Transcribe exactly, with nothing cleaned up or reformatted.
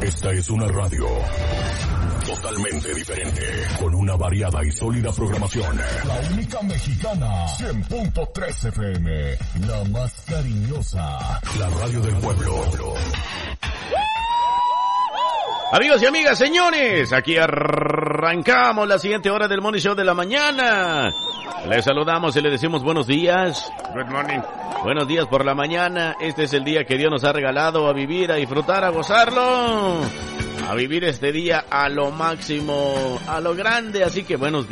Esta es una radio totalmente diferente, con una variada y sólida programación. La única mexicana, cien punto tres F M, la más cariñosa, la radio del pueblo. Amigos y amigas, señores, aquí arrancamos la siguiente hora del Morning Show de la mañana. Les saludamos y le decimos buenos días. Good morning. Buenos días por la mañana. Este es el día que Dios nos ha regalado a vivir, a disfrutar, a gozarlo. A vivir este día a lo máximo, a lo grande. Así que buenos días.